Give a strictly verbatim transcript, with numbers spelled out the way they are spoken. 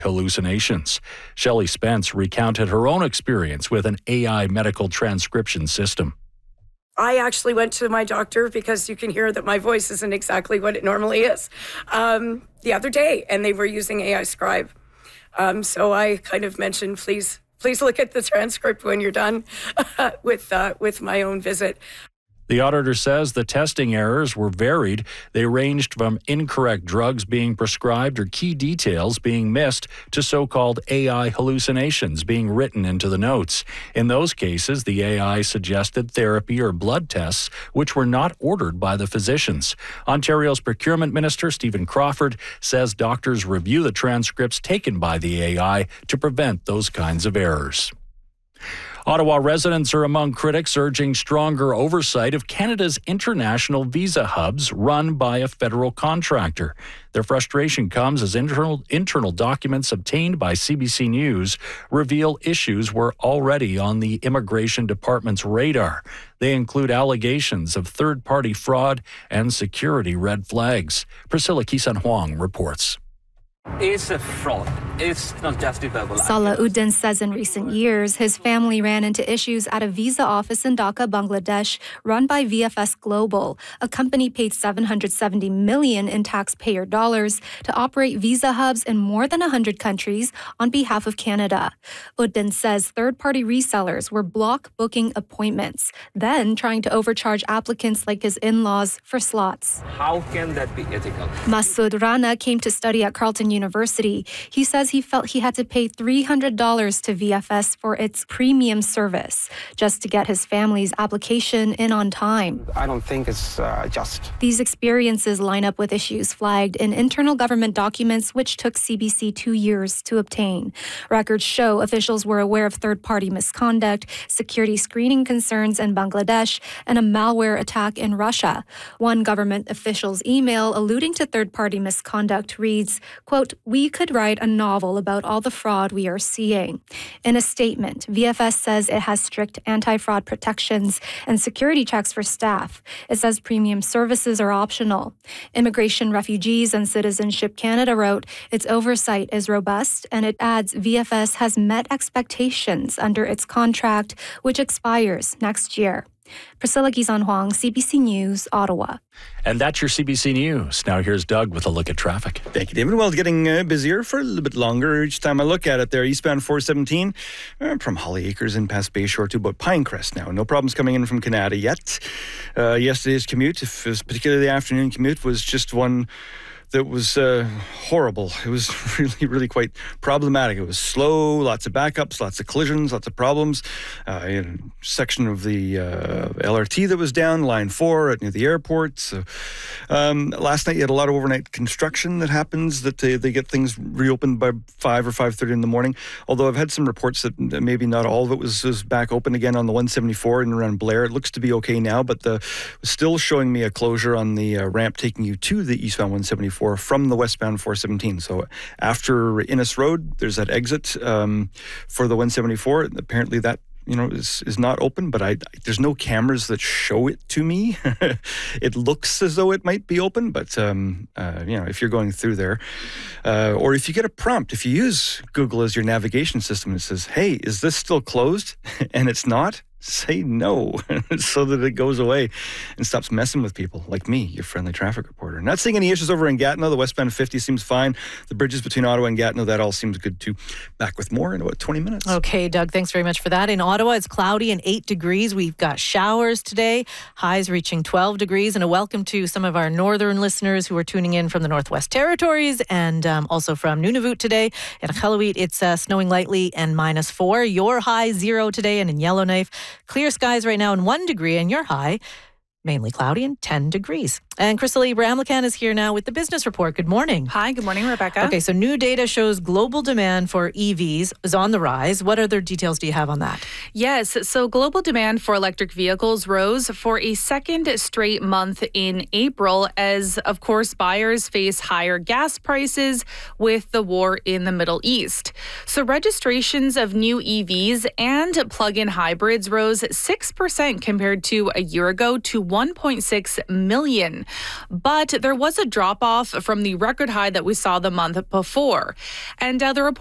hallucinations. Shelley Spence recounted her own experience with an A I medical transcription system. I actually went to my doctor because you can hear that my voice isn't exactly what it normally is um, the other day, and they were using A I Scribe. Um, so I kind of mentioned, please, please look at the transcript when you're done with uh, with my own visit. The auditor says the testing errors were varied. They ranged from incorrect drugs being prescribed or key details being missed to so-called A I hallucinations being written into the notes. In those cases, the A I suggested therapy or blood tests which were not ordered by the physicians. Ontario's Procurement Minister, Stephen Crawford, says doctors review the transcripts taken by the A I to prevent those kinds of errors. Ottawa residents are among critics urging stronger oversight of Canada's international visa hubs run by a federal contractor. Their frustration comes as internal internal documents obtained by C B C News reveal issues were already on the Immigration Department's radar. They include allegations of third-party fraud and security red flags. Priscilla Kisan-Huang reports. It's a fraud. It's not justifiable. Salauddin says in recent years, his family ran into issues at a visa office in Dhaka, Bangladesh, run by V F S Global, a company paid seven hundred seventy million dollars in taxpayer dollars to operate visa hubs in more than one hundred countries on behalf of Canada. Uddin says third-party resellers were block booking appointments, then trying to overcharge applicants like his in-laws for slots. How can that be ethical? Masood Rana came to study at Carleton University. He says he felt he had to pay three hundred dollars to V F S for its premium service just to get his family's application in on time. I don't think it's uh, just. These experiences line up with issues flagged in internal government documents which took C B C two years to obtain. Records show officials were aware of third-party misconduct, security screening concerns in Bangladesh, and a malware attack in Russia. One government official's email alluding to third-party misconduct reads, quote, "We could write a novel about all the fraud we are seeing." In a statement, V F S says it has strict anti-fraud protections and security checks for staff. It says premium services are optional. Immigration, Refugees and Citizenship Canada wrote, its oversight is robust, and it adds V F S has met expectations under its contract, which expires next year. Priscilla Kisan-Huang, C B C News, Ottawa. And that's your C B C News. Now here's Doug with a look at traffic. Thank you, David. Well, it's getting uh, busier for a little bit longer each time I look at it there. Eastbound four seventeen uh, from Holly Acres in past Bayshore to about Pinecrest now. No problems coming in from Canada yet. Uh, yesterday's commute, if it was particularly the afternoon commute, was just one that was uh, horrible. It was really, really quite problematic. It was slow, lots of backups, lots of collisions, lots of problems. Uh, a section of the uh, L R T that was down, line four at near the airport. So, um, last night you had a lot of overnight construction that happens, that they, they get things reopened by five or five thirty in the morning. Although I've had some reports that maybe not all of it was, was back open again on the one seventy-four and around Blair. It looks to be okay now, but the still showing me a closure on the uh, ramp taking you to the eastbound one seventy-four from the westbound four seventeen. So after Innes Road, there's that exit um, for the one seventy-four. Apparently that, you know, is, is not open, but I, there's no cameras that show it to me. It looks as though it might be open, but, um, uh, you know, if you're going through there, uh, or if you get a prompt, if you use Google as your navigation system, it says, hey, is this still closed? And it's not, say no so that it goes away and stops messing with people like me, your friendly traffic reporter. Not seeing any issues over in Gatineau. The westbound fifty seems fine. The bridges between Ottawa and Gatineau, that all seems good too. Back with more in about twenty minutes. Okay, Doug, thanks very much for that. In Ottawa, it's cloudy and eight degrees. We've got showers today, highs reaching twelve degrees. And a welcome to some of our northern listeners who are tuning in from the Northwest Territories and um, also from Nunavut today. In Iqaluit, it's uh, snowing lightly and minus four. Your high zero today, and in Yellowknife, clear skies right now and one degree, and your high mainly cloudy and ten degrees. And Crystal Bramlacan is here now with the business report. Good morning. Hi, good morning, Rebecca. Okay, so new data shows global demand for E Vs is on the rise. What other details do you have on that? Yes, so global demand for electric vehicles rose for a second straight month in April as, of course, buyers face higher gas prices with the war in the Middle East. So registrations of new E Vs and plug-in hybrids rose six percent compared to a year ago to one point six million. But there was a drop off from the record high that we saw the month before. And uh, the report